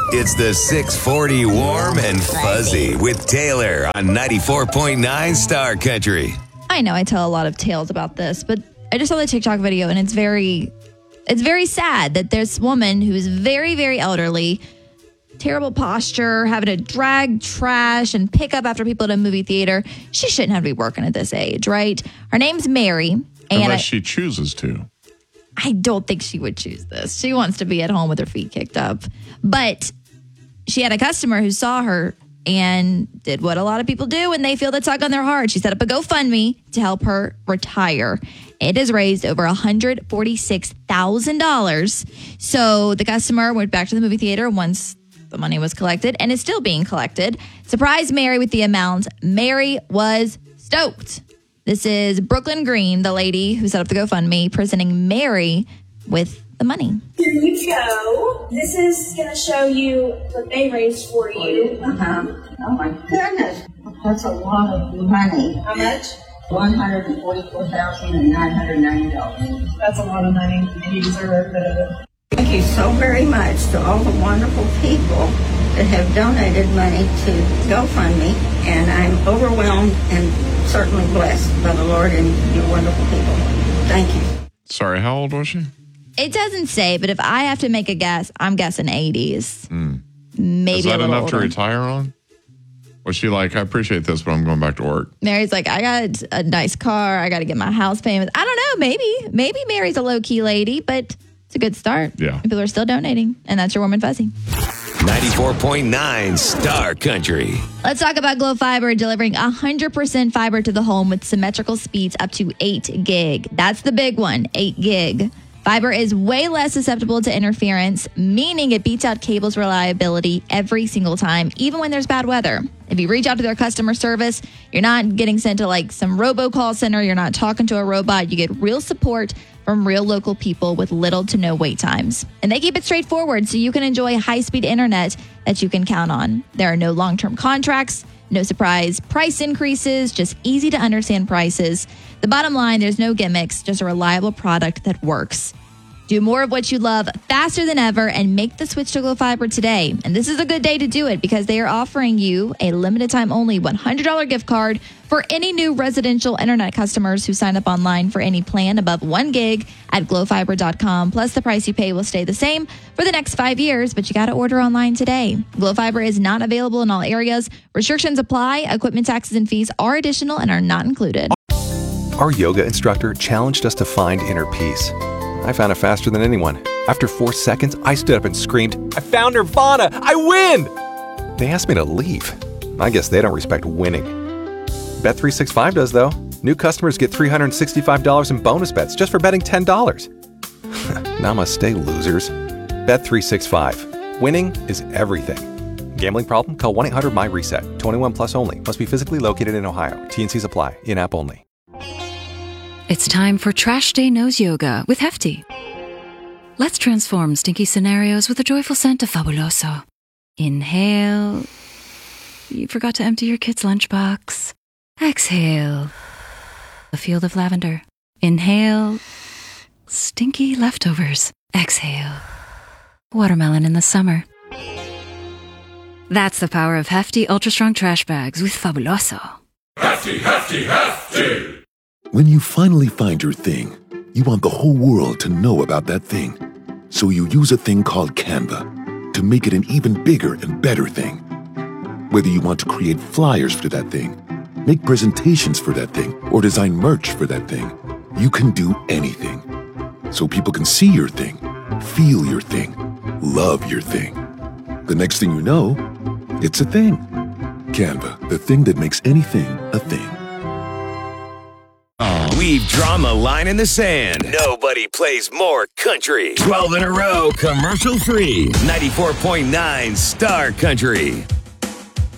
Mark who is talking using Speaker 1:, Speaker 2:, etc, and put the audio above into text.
Speaker 1: It's the 640 Warm and Fuzzy with Taylor on 94.9 Star Country.
Speaker 2: I know I tell a lot of tales about this, but I just saw the TikTok video and it's very sad that this woman who's very, very elderly, terrible posture, having to drag trash and pick up after people at a movie theater. She shouldn't have to be working at this age, right? Her name's Mary.
Speaker 3: Unless she chooses to.
Speaker 2: I don't think she would choose this. She wants to be at home with her feet kicked up. But she had a customer who saw her and did what a lot of people do when they feel the tug on their heart. She set up a GoFundMe to help her retire. It has raised over $146,000. So the customer went back to the movie theater once the money was collected and is still being collected. Surprised Mary with the amount. Mary was stoked. This is Brooklyn Green, the lady who set up the GoFundMe, presenting Mary with the money.
Speaker 4: Here you go. This is going to show you what they raised for you.
Speaker 5: Oh my goodness. That's a lot of money.
Speaker 4: How much?
Speaker 5: $144,990.
Speaker 4: That's a lot of money, and you deserve every bit of it.
Speaker 5: Thank you so very much to all the wonderful people that have donated money to GoFundMe, and I'm overwhelmed and certainly blessed by the Lord and you wonderful people. Thank you.
Speaker 3: Sorry, how old was she?
Speaker 2: It doesn't say, but if I have to make a guess, I'm guessing 80s. Maybe
Speaker 3: Is that
Speaker 2: a little
Speaker 3: enough
Speaker 2: older.
Speaker 3: to retire on? Was she like, I appreciate this, but I'm going back to work?
Speaker 2: Mary's like, I got a nice car. I got to get my house payments. I don't know. Maybe Mary's a low-key lady, but it's a good start.
Speaker 3: Yeah.
Speaker 2: People are still donating, and that's your Warm and Fuzzy.
Speaker 1: 94.9 Star Country.
Speaker 2: Let's talk about Glow Fiber, delivering 100% fiber to the home with symmetrical speeds up to 8 gig. That's the big one, 8 gig. Fiber is way less susceptible to interference, meaning it beats out cable's reliability every single time, even when there's bad weather. If you reach out to their customer service, you're not getting sent to like some robocall center. You're not talking to a robot. You get real support from real local people with little to no wait times. And they keep it straightforward so you can enjoy high-speed internet that you can count on. There are no long-term contracts, no surprise price increases, just easy to understand prices. The bottom line, there's no gimmicks, just a reliable product that works. Do more of what you love faster than ever and make the switch to Glow Fiber today. And this is a good day to do it because they are offering you a limited time only $100 gift card for any new residential internet customers who sign up online for any plan above 1 gig at glowfiber.com. Plus, the price you pay will stay the same for the next 5 years, but you got to order online today. Glow Fiber is not available in all areas. Restrictions apply. Equipment taxes and fees are additional and are not included.
Speaker 6: Our yoga instructor challenged us to find inner peace. I found it faster than anyone. After 4 seconds, I stood up and screamed, "I found Nirvana! I win!" They asked me to leave. I guess they don't respect winning. Bet365 does, though. New customers get $365 in bonus bets just for betting $10. Namaste, losers. Bet365. Winning is everything. Gambling problem? Call 1-800-MY-RESET. 21 plus only. Must be physically located in Ohio. T&Cs apply. In-app only.
Speaker 7: It's time for Trash Day Nose Yoga with Hefty. Let's transform stinky scenarios with a joyful scent of Fabuloso. Inhale. You forgot to empty your kid's lunchbox. Exhale. A field of lavender. Inhale. Stinky leftovers. Exhale. Watermelon in the summer. That's the power of Hefty Ultra Strong Trash Bags with Fabuloso.
Speaker 8: Hefty, hefty, hefty!
Speaker 9: When you finally find your thing, you want the whole world to know about that thing. So you use a thing called Canva to make it an even bigger and better thing. Whether you want to create flyers for that thing, make presentations for that thing, or design merch for that thing, you can do anything. So people can see your thing, feel your thing, love your thing. The next thing you know, it's a thing. Canva, the thing that makes anything a thing.
Speaker 1: We've drawn the line in the sand. Nobody plays more country. 12 in a row, commercial free. 94.9 Star Country.